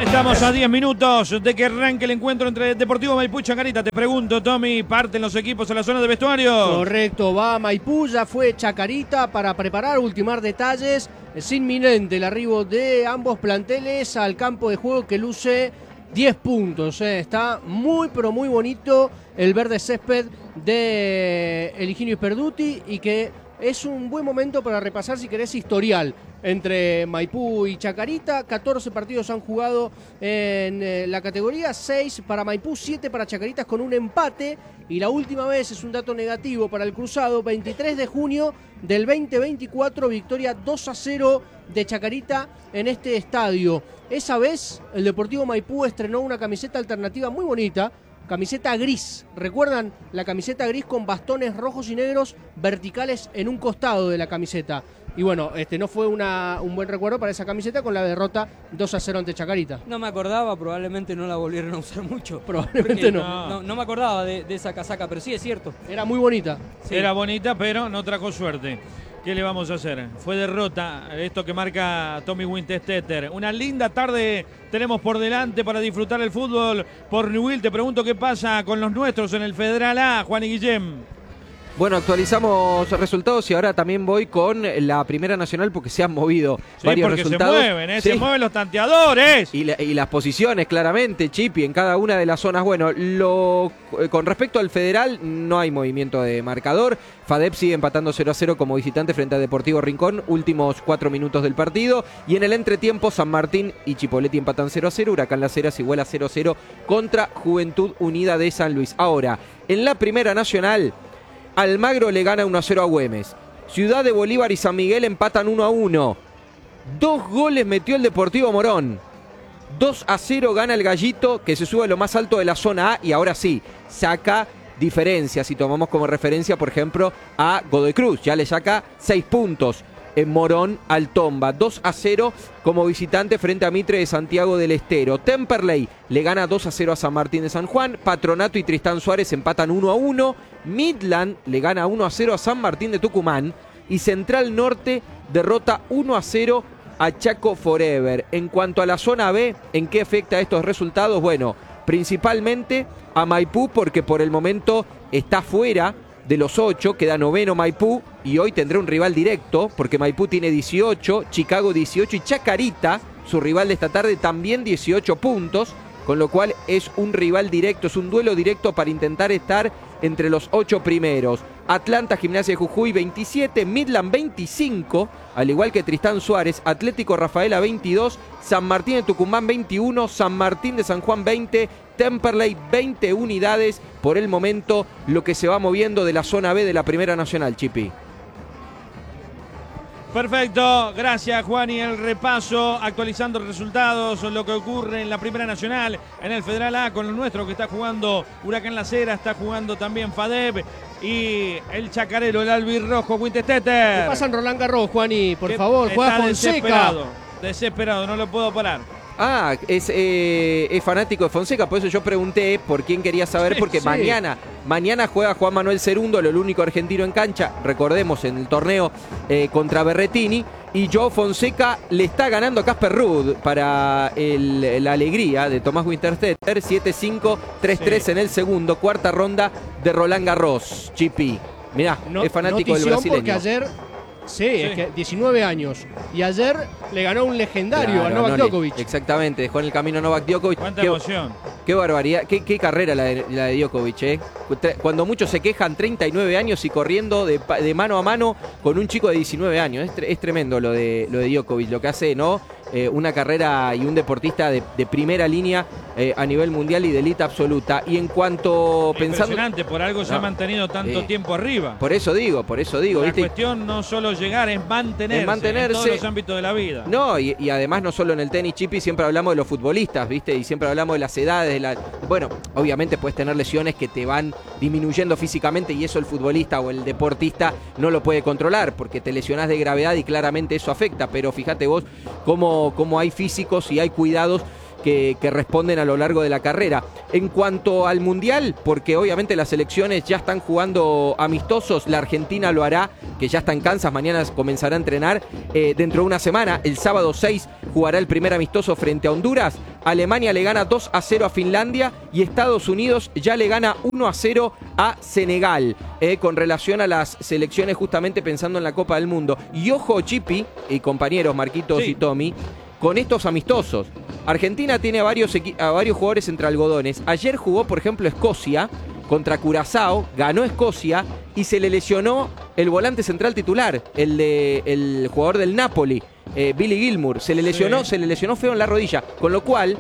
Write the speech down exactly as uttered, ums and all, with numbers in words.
Estamos a diez minutos de que arranque el encuentro entre Deportivo Maipú y Chacarita. Te pregunto, Tommy, ¿parten los equipos a la zona de vestuario? Correcto, va Maipú, ya fue Chacarita para preparar, ultimar detalles. Es inminente el arribo de ambos planteles al campo de juego que luce diez puntos. Eh. Está muy, pero muy bonito el verde césped de El Higinio Sperduti y que es un buen momento para repasar, si querés, historial entre Maipú y Chacarita. catorce partidos han jugado en eh, la categoría, seis para Maipú, siete para Chacaritas con un empate. Y la última vez, es un dato negativo para el cruzado, veintitrés de junio del veinte veinticuatro, victoria dos a cero de Chacarita en este estadio. Esa vez el Deportivo Maipú estrenó una camiseta alternativa muy bonita, camiseta gris. ¿Recuerdan? La camiseta gris con bastones rojos y negros verticales en un costado de la camiseta. Y bueno, este no fue una, un buen recuerdo para esa camiseta con la derrota dos a cero ante Chacarita. No me acordaba, probablemente no la volvieron a usar mucho. Probablemente no. no. No, no me acordaba de, de esa casaca, pero sí es cierto. Era muy bonita. Sí. Era bonita, pero no trajo suerte. ¿Qué le vamos a hacer? Fue derrota, esto que marca Tommy Winterstetter. Una linda tarde tenemos por delante para disfrutar el fútbol por Newell. Te pregunto qué pasa con los nuestros en el Federal A, Juan y Guillem. Bueno, actualizamos resultados y ahora también voy con la Primera Nacional porque se han movido sí, varios porque resultados. Se mueven, ¿eh? Sí. Se mueven los tanteadores. Y, la, y las posiciones, claramente, Chipi, en cada una de las zonas. Bueno, lo, con respecto al Federal, no hay movimiento de marcador. FADEP sigue empatando cero a cero como visitante frente a Deportivo Rincón, últimos cuatro minutos del partido. Y en el entretiempo, San Martín y Chipoleti empatan cero a cero. Huracán Las Heras igual a cero a cero contra Juventud Unida de San Luis. Ahora, en la Primera Nacional, Almagro le gana uno a cero a Güemes. Ciudad de Bolívar y San Miguel empatan uno a uno. Dos goles metió el Deportivo Morón. dos a cero gana el Gallito, que se sube a lo más alto de la zona A y ahora sí, saca diferencias. Si tomamos como referencia, por ejemplo, a Godoy Cruz, ya le saca seis puntos. En Morón al Tomba, dos a cero como visitante frente a Mitre de Santiago del Estero. Temperley le gana dos a cero a San Martín de San Juan. Patronato y Tristán Suárez empatan uno a uno. Midland le gana uno a cero a San Martín de Tucumán. Y Central Norte derrota uno a cero a Chaco Forever. En cuanto a la zona B, ¿en qué afecta estos resultados? Bueno, principalmente a Maipú porque por el momento está fuera de los ocho, queda noveno Maipú y hoy tendrá un rival directo porque Maipú tiene dieciocho, Chicago dieciocho y Chacarita, su rival de esta tarde, también dieciocho puntos, con lo cual es un rival directo, es un duelo directo para intentar estar entre los ocho primeros. Atlanta, Gimnasia de Jujuy veintisiete, Midland veinticinco, al igual que Tristán Suárez, Atlético Rafaela veintidós, San Martín de Tucumán veintiuno, San Martín de San Juan veinte, Temperley veinte unidades. Por el momento, lo que se va moviendo de la zona B de la Primera Nacional, Chipi. Perfecto, gracias Juan y el repaso, actualizando resultados, lo que ocurre en la Primera Nacional, en el Federal A con lo nuestro que está jugando Huracán Las Heras, está jugando también FADEP y el chacarero, el albirrojo, Winterstetter. ¿Qué pasa en Roland Garros, Juani? Por favor, juega Está Fonseca. Desesperado, desesperado, no lo puedo parar. Ah, es, eh, es fanático de Fonseca, por eso yo pregunté por quién quería saber, porque sí. mañana, mañana juega Juan Manuel Cerundo, el único argentino en cancha, recordemos, en el torneo eh, contra Berretini, y Joao Fonseca le está ganando a Casper Ruud para el, la alegría de Tomás Winterstetter, siete cinco, tres tres sí. En el segundo, cuarta ronda de Roland Garros, Chipi. Mirá, no, es fanático del brasileño. Porque ayer... Sí, sí, es que diecinueve años. Y ayer le ganó un legendario claro, a Novak no Djokovic. Le, exactamente, dejó en el camino a Novak Djokovic. Cuánta qué, emoción. Qué barbaridad, qué, qué carrera la de, la de Djokovic, ¿eh? Cuando muchos se quejan, treinta y nueve años y corriendo de, de mano a mano con un chico de diecinueve años. Es, es tremendo lo de, lo de Djokovic, lo que hace, ¿no? Eh, una carrera y un deportista de, de primera línea eh, a nivel mundial y de élite absoluta. Y en cuanto pensando... Impresionante, por algo se no, ha mantenido tanto eh, tiempo arriba. Por eso digo, por eso digo. La ¿viste? cuestión no solo llegar, es mantenerse, es mantenerse en todos los ámbitos de la vida. No, y, y además no solo en el tenis, Chipi, siempre hablamos de los futbolistas, ¿viste? Y siempre hablamos de las edades, de la... Bueno, obviamente puedes tener lesiones que te van disminuyendo físicamente y eso el futbolista o el deportista no lo puede controlar porque te lesionás de gravedad y claramente eso afecta, pero fíjate vos cómo, cómo hay físicos y hay cuidados que, que responden a lo largo de la carrera. En cuanto al Mundial, porque obviamente las selecciones ya están jugando amistosos, la Argentina lo hará, que ya está en Kansas, mañana comenzará a entrenar, eh, dentro de una semana, el sábado seis jugará el primer amistoso frente a Honduras, Alemania le gana dos a cero a Finlandia y Estados Unidos ya le gana uno a cero a Senegal, eh, con relación a las selecciones justamente pensando en la Copa del Mundo. Y ojo, Chipi y compañeros, Marquitos Sí. y Tommy, con estos amistosos. Argentina tiene a varios, a varios jugadores entre algodones. Ayer jugó, por ejemplo, Escocia contra Curazao, ganó Escocia y se le lesionó el volante central titular, el, de, el jugador del Napoli, eh, Billy Gilmour. Se le lesionó, Sí. se le lesionó feo en la rodilla, con lo cual